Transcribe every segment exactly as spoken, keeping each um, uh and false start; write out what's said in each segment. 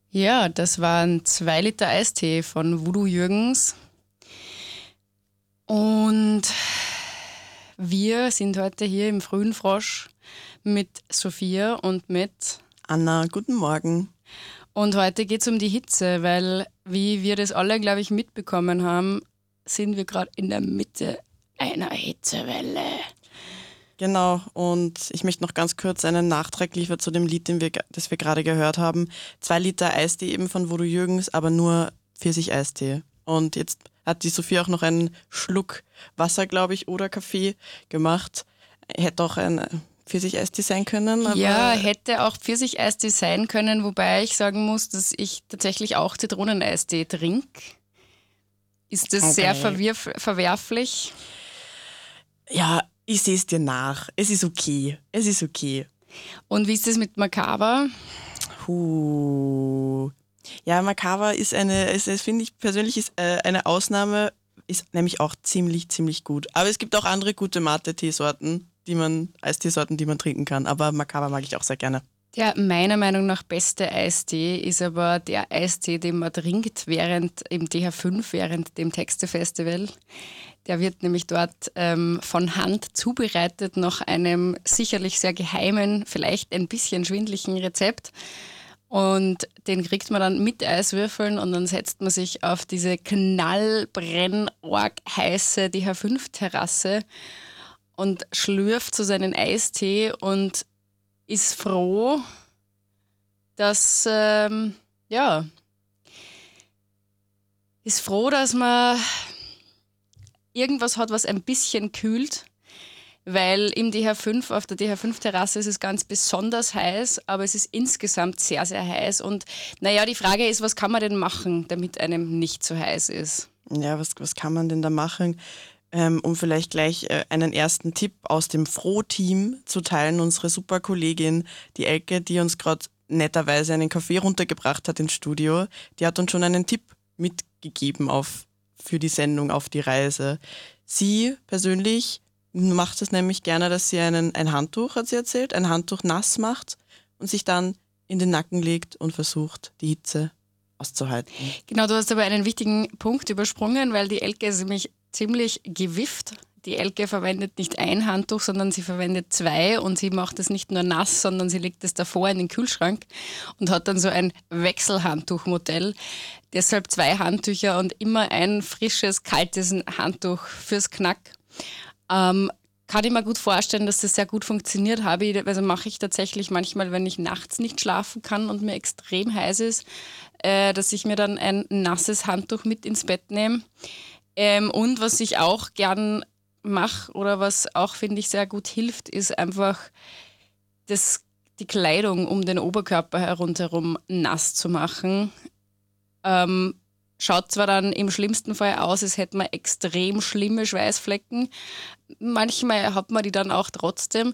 Ja, das waren zwei Liter Eistee von Voodoo Jürgens. Und wir sind heute hier im Frühen Frosch mit Sophia und mit Anna, guten Morgen. Und heute geht es um die Hitze, weil, wie wir das alle, glaube ich, mitbekommen haben, sind wir gerade in der Mitte einer Hitzewelle. Genau, und ich möchte noch ganz kurz einen Nachtrag liefern zu dem Lied, den wir, das wir gerade gehört haben. Zwei Liter Eistee eben von Voodoo Jürgens, aber nur Pfirsich-Eistee. Und jetzt hat die Sophie auch noch einen Schluck Wasser, glaube ich, oder Kaffee gemacht. Hätte auch ein Pfirsich-Eistee sein können. Aber ja, hätte auch Pfirsich-Eistee sein können, wobei ich sagen muss, dass ich tatsächlich auch Zitroneneistee trinke. Ist das okay. sehr verwirf- verwerflich? Ja, ich sehe es dir nach. Es ist okay. Es ist okay. Und wie ist das mit Macaba? Huh. Ja, Macaba ist eine, es, es finde ich persönlich ist äh, eine Ausnahme, ist nämlich auch ziemlich, ziemlich gut. Aber es gibt auch andere gute Mate-Teesorten, die man, Eisteesorten, die man trinken kann. Aber Macaba mag ich auch sehr gerne. Der meiner Meinung nach beste Eistee ist aber der Eistee, den man trinkt während im D H fünf, während dem Texte-Festival. Der wird nämlich dort ähm, von Hand zubereitet nach einem sicherlich sehr geheimen, vielleicht ein bisschen schwindlichen Rezept. Und den kriegt man dann mit Eiswürfeln und dann setzt man sich auf diese knallbrenn-org-heiße D H fünf Terrasse und schlürft so seinen Eistee und ist froh, dass, ähm, ja, ist froh, dass man irgendwas hat, was ein bisschen kühlt, weil im D H fünf, auf der D H fünf Terrasse ist es ganz besonders heiß, aber es ist insgesamt sehr, sehr heiß. Und naja, die Frage ist, was kann man denn machen, damit einem nicht so heiß ist? Ja, was, was kann man denn da machen? Ähm, um vielleicht gleich äh, einen ersten Tipp aus dem Froh-Team zu teilen. Unsere super Kollegin, die Elke, die uns gerade netterweise einen Kaffee runtergebracht hat ins Studio, die hat uns schon einen Tipp mitgegeben auf für die Sendung Auf die Reise. Sie persönlich macht es nämlich gerne, dass sie einen, ein Handtuch, hat sie erzählt, ein Handtuch nass macht und sich dann in den Nacken legt und versucht, die Hitze auszuhalten. Genau, du hast aber einen wichtigen Punkt übersprungen, weil die Elke ist nämlich ziemlich gewifft. Die Elke verwendet nicht ein Handtuch, sondern sie verwendet zwei und sie macht es nicht nur nass, sondern sie legt es davor in den Kühlschrank und hat dann so ein Wechselhandtuchmodell. Deshalb zwei Handtücher und immer ein frisches, kaltes Handtuch fürs Knack. Ähm, kann ich mir gut vorstellen, dass das sehr gut funktioniert habe. Also mache ich tatsächlich manchmal, wenn ich nachts nicht schlafen kann und mir extrem heiß ist, äh, dass ich mir dann ein nasses Handtuch mit ins Bett nehme. Ähm, und was ich auch gern mache oder was auch, finde ich, sehr gut hilft, ist einfach das, die Kleidung um den Oberkörper herumherum nass zu machen. Ähm, schaut zwar dann im schlimmsten Fall aus, als hätte man extrem schlimme Schweißflecken. Manchmal hat man die dann auch trotzdem.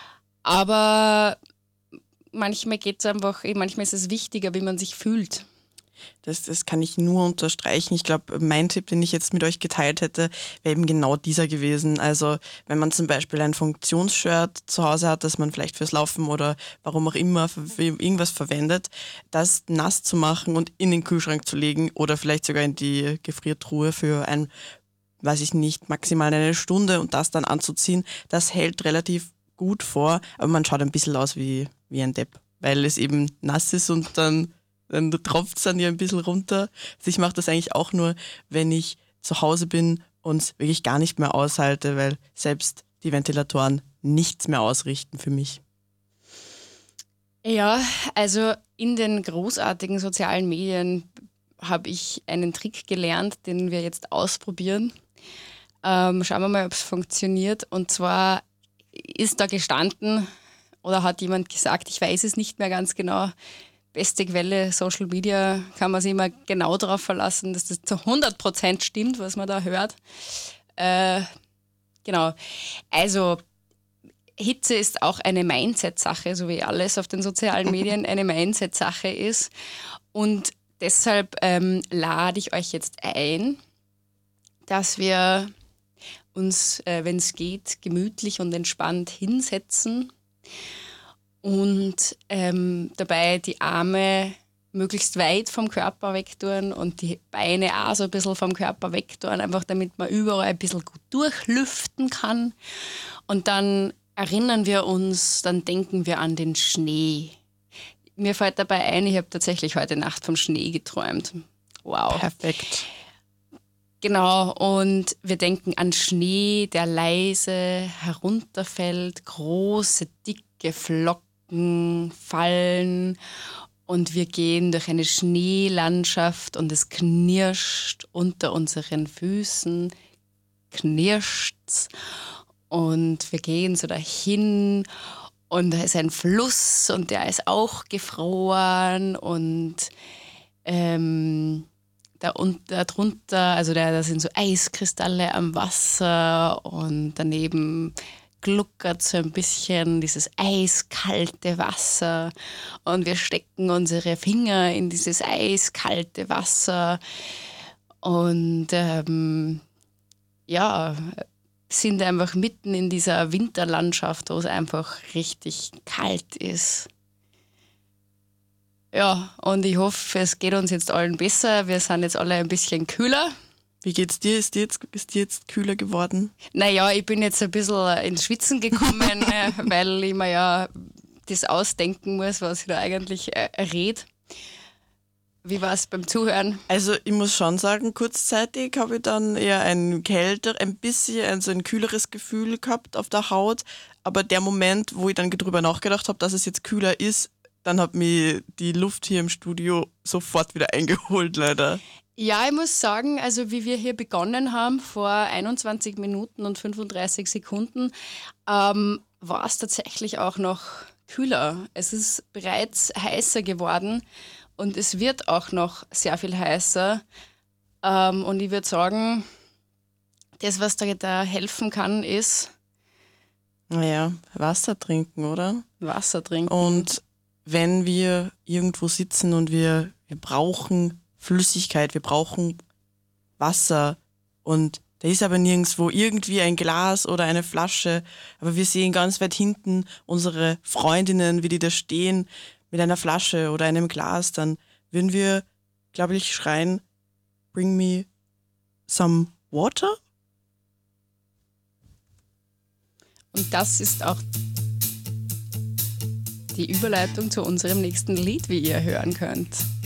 Aber manchmal geht es einfach, manchmal ist es wichtiger, wie man sich fühlt. Das, das kann ich nur unterstreichen. Ich glaube, mein Tipp, den ich jetzt mit euch geteilt hätte, wäre eben genau dieser gewesen. Also wenn man zum Beispiel ein Funktionsshirt zu Hause hat, das man vielleicht fürs Laufen oder warum auch immer für irgendwas verwendet, das nass zu machen und in den Kühlschrank zu legen oder vielleicht sogar in die Gefriertruhe für ein, weiß ich nicht, maximal eine Stunde und das dann anzuziehen, das hält relativ gut vor, aber man schaut ein bisschen aus wie, wie ein Depp, weil es eben nass ist und dann dann tropft es dann ja ein bisschen runter. Also ich mache das eigentlich auch nur, wenn ich zu Hause bin und es wirklich gar nicht mehr aushalte, weil selbst die Ventilatoren nichts mehr ausrichten für mich. Ja, also in den großartigen sozialen Medien habe ich einen Trick gelernt, den wir jetzt ausprobieren. Ähm, schauen wir mal, ob es funktioniert. Und zwar ist da gestanden oder hat jemand gesagt, ich weiß es nicht mehr ganz genau, beste Quelle, Social Media, kann man sich immer genau darauf verlassen, dass das zu hundert Prozent stimmt, was man da hört. Äh, genau. Also Hitze ist auch eine Mindset-Sache, so wie alles auf den sozialen Medien eine Mindset-Sache ist. Und deshalb ähm, lade ich euch jetzt ein, dass wir uns, äh, wenn es geht, gemütlich und entspannt hinsetzen und ähm, dabei die Arme möglichst weit vom Körper wegtun und die Beine auch so ein bisschen vom Körper wegtun, einfach damit man überall ein bisschen gut durchlüften kann. Und dann erinnern wir uns, dann denken wir an den Schnee. Mir fällt dabei ein, ich habe tatsächlich heute Nacht vom Schnee geträumt. Wow. Perfekt. Genau, und wir denken an Schnee, der leise herunterfällt, große, dicke Flocken fallen und wir gehen durch eine Schneelandschaft und es knirscht unter unseren Füßen, knirscht's und wir gehen so dahin und da ist ein Fluss und der ist auch gefroren und ähm, Da, und, da drunter, also da, da sind so Eiskristalle am Wasser und daneben gluckert so ein bisschen dieses eiskalte Wasser und wir stecken unsere Finger in dieses eiskalte Wasser und ähm, ja, sind einfach mitten in dieser Winterlandschaft, wo es einfach richtig kalt ist. Ja, und ich hoffe, es geht uns jetzt allen besser. Wir sind jetzt alle ein bisschen kühler. Wie geht's dir? Ist dir jetzt, ist dir jetzt kühler geworden? Naja, ich bin jetzt ein bisschen ins Schwitzen gekommen, äh, weil ich mir ja das ausdenken muss, was ich da eigentlich äh, rede. Wie war es beim Zuhören? Also ich muss schon sagen, kurzzeitig habe ich dann eher ein kälter, ein bisschen also ein kühleres Gefühl gehabt auf der Haut. Aber der Moment, wo ich dann drüber nachgedacht habe, dass es jetzt kühler ist, dann hat mich die Luft hier im Studio sofort wieder eingeholt, leider. Ja, ich muss sagen, also wie wir hier begonnen haben, vor einundzwanzig Minuten und fünfunddreißig Sekunden, ähm, war es tatsächlich auch noch kühler. Es ist bereits heißer geworden und es wird auch noch sehr viel heißer. Ähm, und ich würde sagen, das, was da, da helfen kann, ist Naja, Wasser trinken, oder? Wasser trinken. Und wenn wir irgendwo sitzen und wir, wir brauchen Flüssigkeit, wir brauchen Wasser und da ist aber nirgendwo irgendwie ein Glas oder eine Flasche, aber wir sehen ganz weit hinten unsere Freundinnen, wie die da stehen mit einer Flasche oder einem Glas, dann würden wir, glaube ich, schreien, bring me some water? Und das ist auch die Überleitung zu unserem nächsten Lied, wie ihr hören könnt.